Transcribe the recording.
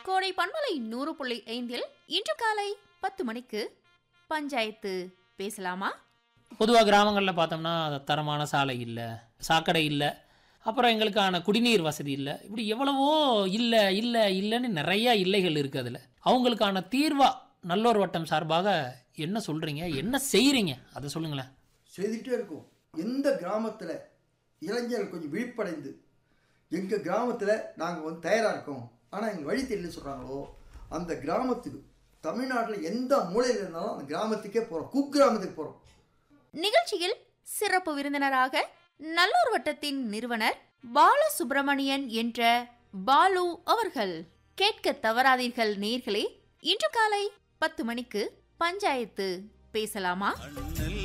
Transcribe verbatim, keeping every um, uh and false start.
கோடை பண்பலை நூறு புள்ளி ஐந்தில் இன்று காலை பத்து மணிக்கு பஞ்சாயத்து பேசலாமா? பொதுவாக கிராமங்களில் பார்த்தோம்னா தரமான சாலை இல்லை, சாக்கடை இல்லை, அப்புறம் எங்களுக்கான குடிநீர் வசதி இல்லை, இப்படி எவ்வளவோ இல்லை இல்லை இல்லைன்னு நிறைய இல்லைகள் இருக்குது. அதில் அவங்களுக்கான தீர்வா நல்லோர் வட்டம் சார்பாக என்ன சொல்கிறீங்க, என்ன செய்கிறீங்க, அதை சொல்லுங்களேன். செய்துகிட்டே இருக்கும். எந்த கிராமத்தில் இளைஞர்கள் கொஞ்சம் விழிப்படைந்து எங்கள் கிராமத்தில் நாங்கள் வந்து தயாராக இருக்கோம், ஆனால் எங்கள் வழி தெரியல சொல்கிறாங்களோ, அந்த கிராமத்துக்கு தமிழ்நாட்டில் எந்த மூலையில் இருந்தாலும் அந்த கிராமத்துக்கே போகிறோம், குக்கிராமத்துக்கு போகிறோம். நிகழ்ச்சியில் சிறப்பு விருந்தினராக நல்லூர் வட்டத்தின் நிறுவனர் பாலசுப்ரமணியன் என்ற பாலு அவர்கள். கேட்க தவறாதீர்கள் நேயர்களே, இன்று காலை பத்து மணிக்கு பஞ்சாயத்து பேசலாமா?